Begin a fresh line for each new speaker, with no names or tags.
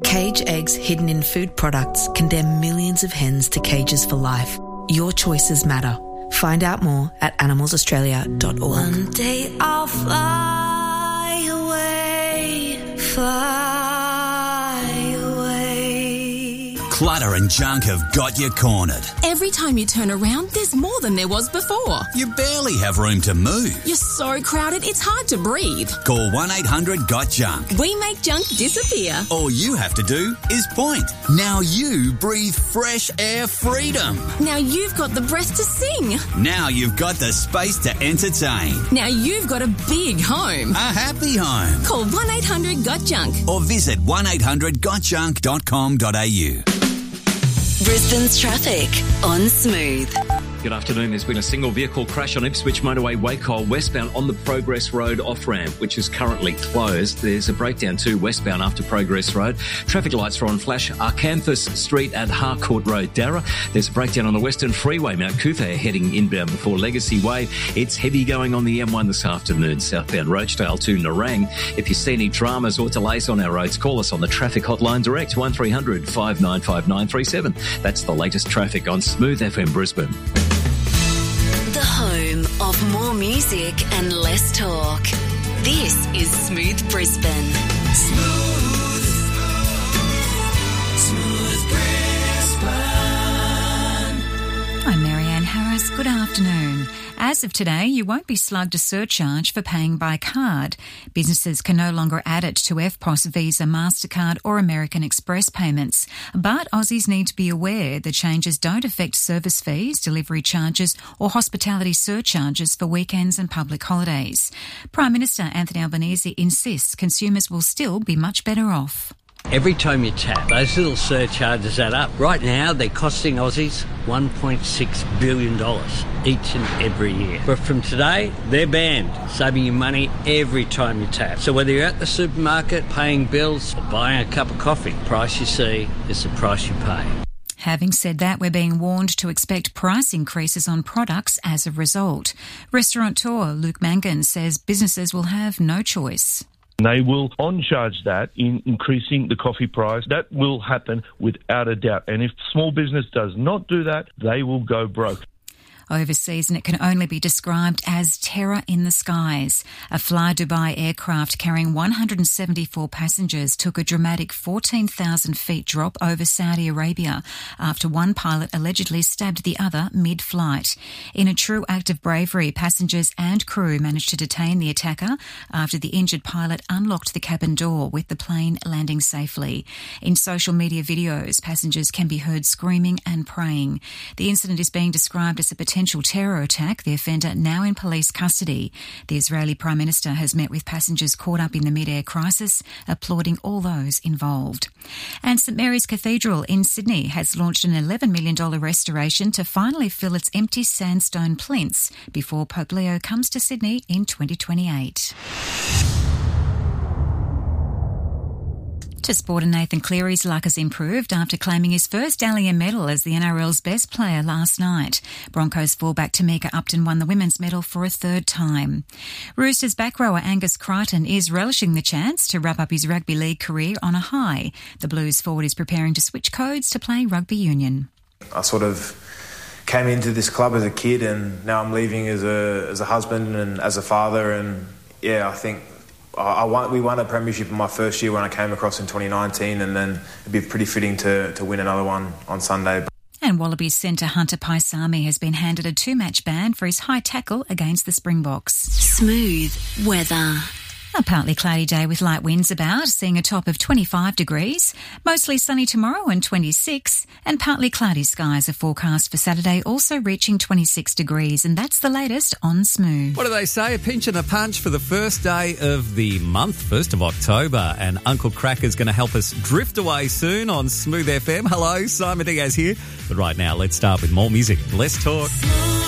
Cage eggs hidden in food products condemn millions of hens to cages for life. Your choices matter. Find out more at animalsaustralia.org.
One day I'll fly away, fly away.
Clutter and junk have got you cornered.
Every time you turn around, there's more than there was before.
You barely have room to move.
You're so crowded, it's hard to breathe.
Call 1-800-GOT-JUNK.
We make junk disappear.
All you have to do is point. Now you breathe fresh air freedom.
Now you've got the breath to sing.
Now you've got the space to entertain.
Now you've got a big home.
A happy home.
Call 1-800-GOT-JUNK.
Or visit 1800gotjunk.com.au.
Brisbane's traffic on Smooth.
Good afternoon. There's been a single vehicle crash on Ipswich Motorway Wacol westbound on the Progress Road off-ramp, which is currently closed. There's a breakdown too westbound after Progress Road. Traffic lights are on flash. Arkanthus Street at Harcourt Road, Darra. There's a breakdown on the Western Freeway, Mount Cootha, heading inbound before Legacy Way. It's heavy going on the M1 this afternoon, southbound Rochdale to Nerang. If you see any dramas or delays on our roads, call us on the traffic hotline direct, 1300 595 937. That's the latest traffic on Smooth FM Brisbane.
The home of more music and less talk. This is Smooth Brisbane.
Smooth Brisbane.
I'm Marianne Harris. Good afternoon. As of today, you won't be slugged a surcharge for paying by card. Businesses can no longer add it to EFTPOS, Visa, MasterCard or American Express payments. But Aussies need to be aware the changes don't affect service fees, delivery charges or hospitality surcharges for weekends and public holidays. Prime Minister Anthony Albanese insists consumers will still be much better off.
Every time you tap, those little surcharges add up. Right now, they're costing Aussies $1.6 billion each and every year. But from today, they're banned, saving you money every time you tap. So whether you're at the supermarket, paying bills, or buying a cup of coffee, the price you see is the price you pay.
Having said that, we're being warned to expect price increases on products as a result. Restaurateur Luke Mangan says businesses will have no choice.
They will on-charge that in increasing the coffee price. That will happen without a doubt. And if small business does not do that, they will go broke.
Overseas, and it can only be described as terror in the skies. A Fly Dubai aircraft carrying 174 passengers took a dramatic 14,000 feet drop over Saudi Arabia after one pilot allegedly stabbed the other mid-flight. In a true act of bravery, passengers and crew managed to detain the attacker after the injured pilot unlocked the cabin door with the plane landing safely. In social media videos, passengers can be heard screaming and praying. The incident is being described as a potential terror attack, the offender now in police custody. The Israeli Prime Minister has met with passengers caught up in the mid-air crisis, applauding all those involved. And St Mary's Cathedral in Sydney has launched an $11 million restoration to finally fill its empty sandstone plinths before Pope Leo comes to Sydney in 2028. To sport, and Nathan Cleary's luck has improved after claiming his first Dally M medal as the NRL's best player last night. Broncos fullback Tamika Upton won the women's medal for a third time. Roosters back rower Angus Crichton is relishing the chance to wrap up his rugby league career on a high. The Blues forward is preparing to switch codes to play rugby union.
I sort of came into this club as a kid, and now I'm leaving as a husband and as a father, and yeah, I think we won a premiership in my first year when I came across in 2019, and then it'd be pretty fitting to win another one on Sunday.
And Wallabies centre Hunter Paisami has been handed a 2-match ban for his high tackle against the Springboks.
Smooth weather.
A partly cloudy day with light winds about, seeing a top of 25 degrees. Mostly sunny tomorrow and 26, and partly cloudy skies are forecast for Saturday, also reaching 26 degrees. And that's the latest on Smooth.
What do they say? A pinch and a punch for the first day of the month, 1st of October. And Uncle Cracker's going to help us drift away soon on Smooth FM. Hello, Simon Diaz here. But right now, let's start with more music. Let's talk.